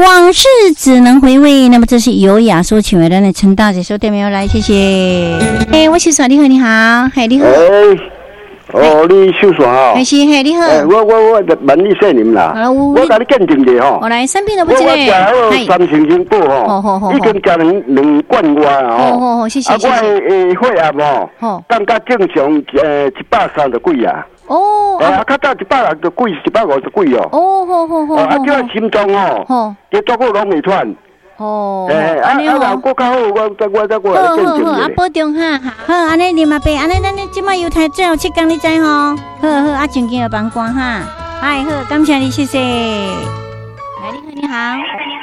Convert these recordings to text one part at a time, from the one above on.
往事只能回味。那么这是优雅说请回来的陈大姐说对没有来，谢谢。我是耍你好，你好，你好。 你秀耍哦， 还是你好。 我问你说你们啦，我甲你鉴定者吼。 我来生病都不记得。 我食好三千金宝吼，已经食两罐外啊吼。 谢谢。 我血压吼，感觉正常130几啊。较早160就几，150几哦。这心脏哦，也做过拢未喘。安尼好，过较好，我再过来鉴定好，保重哈，好，安尼啉阿伯，安尼咱即摆犹太最后7天，你知吼？好，正经的帮关哈，好，感谢你，谢谢。来，你好，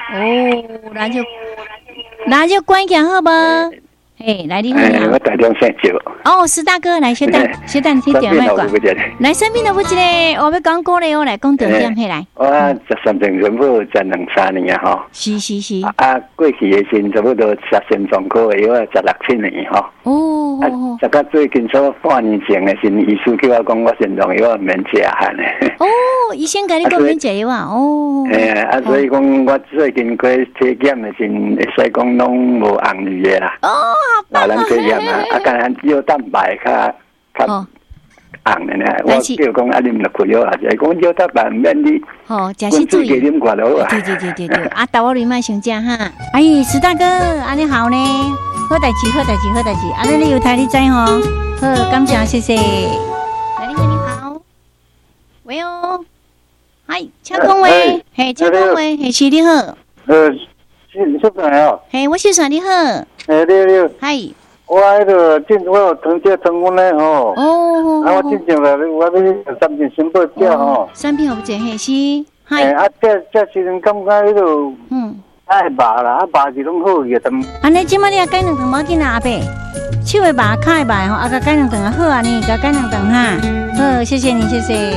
那就关起好不？来，你好。 我打电话接。 石大哥，来，小蛋，你点麦管。来，生病都不记得，我要讲过来，讲重点来。 我13年全部赚2-3年啊，吼。是。过去的钱差不多1000状块的，我16-17年吼。这个最近说半年前的时，医生叫我讲，我心脏药免吃汉的。 医生跟你讲免吃药啊？ 所以讲我最近过体检的时，会使讲拢无红绿的啦。老人体检啊，干药蛋白较红的呢。我叫讲啊，你唔开药啊，就讲药蛋白免你。 真是注意。 啉寡落啊。 对。豆仔你莫伤食哈。石大哥，安尼好呢。好代志，安尼你犹太你知吼？好，感谢，谢谢。来，你好，喂哦，嗨，请讲话，请讲话，是你好。 你说啥哦？ 我是说你好。 你， 嗨。 我我有糖尿病呢吼。我正常啦，我要3片先报价吼。 3片有一是。 这时阵感觉都太麻啦，麻是拢好个， 安尼即摆你也改2顿无紧啦，阿伯，手会麻，脚会麻吼，甲改2顿啊，好啊，你甲改2顿哈，好，谢谢你，谢谢。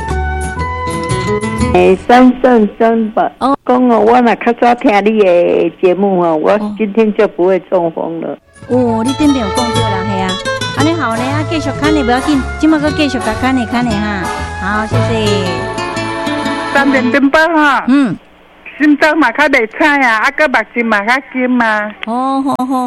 3吧。讲我若较早听你的节目我今天就不会中风了。 你顶边有讲对啦，系啊，安尼好咧，继续看你不要紧，即摆个继续甲看你哈，好，谢谢。 3点钟半哈。心脏嘛较袂彩啊，个目睛嘛较金啊。 好。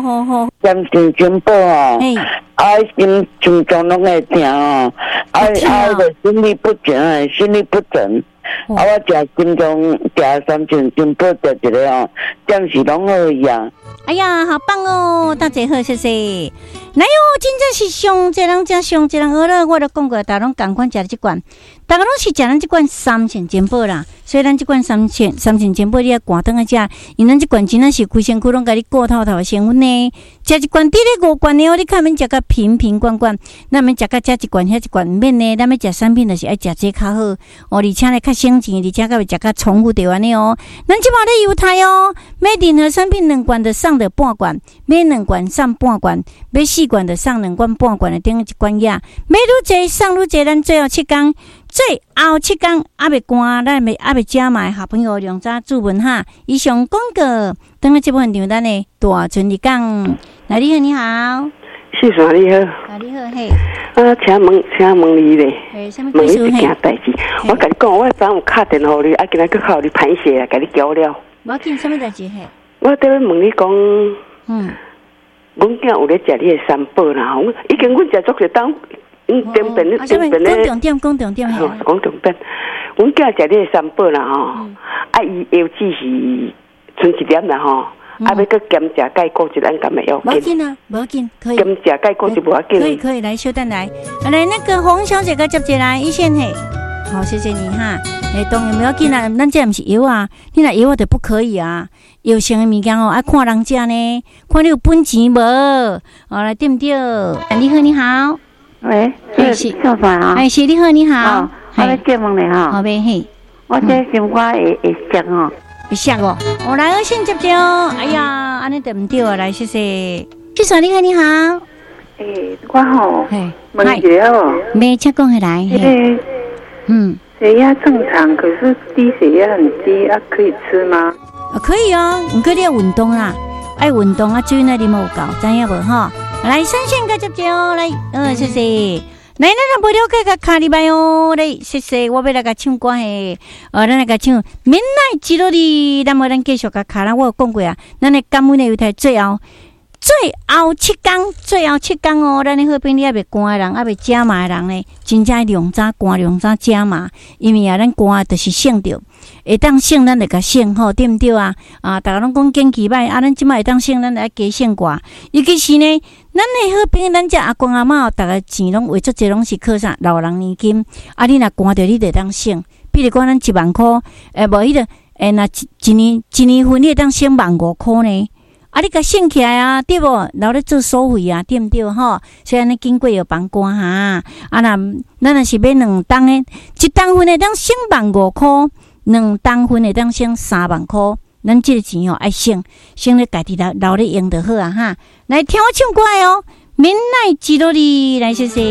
3点钟半心脏拢会痛就心律不整。我食心脏食3点钟半食一个暂时拢好呀。 哎呀，好棒哦！大姐好，谢谢。来哟，真正是上这人真上这人好了，我都讲过，大家拢共款食这罐，大家拢是食咱这罐3000煎宝啦。所以咱这罐3000煎宝你要赶灯啊食，因咱这罐真的是规身躯拢甲你过透的成分呢。食一罐滴咧5罐的你看免食个瓶罐罐，咱免食个这一罐遐一罐免呢。咱要食产品就是爱食这较好而且咧较省钱，而且甲袂食个重复掉安尼咱即马咧犹太买任何产品2罐的上的半罐，买2罐上半罐，买4罐的上2罐半罐的顶1罐呀。买愈济上愈济，咱最后7天。最后7天还袂关，咱还袂食嘛？好朋友两早注文哈。以上广告，等下这部分场咱的大村里讲。来，你好，你好， 是啥你好？ 你好嘿。 请问你咧？问你一件代志。我甲你讲，我昨有敲电话你，今仔去靠你排泄啊，甲你交了。 无要紧，什么代志嘿？ 我在问你讲，阮囝有咧食你的3宝啦，已经阮食足一当。讲重点嘿。 讲重点，阮囝食你的3宝啦伊药剂是剩1点啦要搁减食钙固质，咱敢会要紧？ 无紧，可以。 减食钙固质无要紧。 可以，来，稍等来，那个洪小姐，接进来一线嘿。好，谢谢你哈。当然不要紧啦，咱这不是药啊，你若药就不可以啊。药性的物件爱看人食呢，看你有本钱无？来对不对？你好，你好。 喂，是做啥啊？ 是你好，你好。 我咧接问你好呗嘿。 我这心肝会涩会涩我来先接着。哎呀，安尼对唔对啊？来，谢谢。谢谢你好，你好。 我问一下没请讲回来。 血压正常，可是低血压很低可以吃吗？ 可以不过你要运动啦，爱运动水那啉有够，知影无来，3线个接着来，谢谢。 来，咱若无了解个卡里拜哦，来，谢谢，我要来个唱歌嘿，咱来个唱《缅来基多里》，那么咱继续个卡啦，我有讲过啊，咱的感恩的有台最后7天哦，咱的好朋友也袂寒的人，也袂食麻的人呢，真正量早寒，量早食麻，因为啊，咱寒就是省着，会当省咱就甲省吼，对毋对啊？啊，大家拢讲景气歹，啊，咱即摆会当省，咱就爱加省寡，尤其是呢，咱的好朋友，咱只阿公阿嬷，逐个钱拢为足济拢是靠啥老人年金，啊，你若寒着，你就当省，比如讲咱10000块，无迄个，若一年份，你会当省15000块呢。啊，你甲省起来啊，对无？留咧做收费啊，对毋对吼？所以安尼经过有帮官哈。啊，咱若是买2担诶，1担份会当省15000块，2担份会当省30000块。咱即个钱爱省咧家己留咧用就好啊哈。来听我唱歌哦，缅来基多里来谢谢。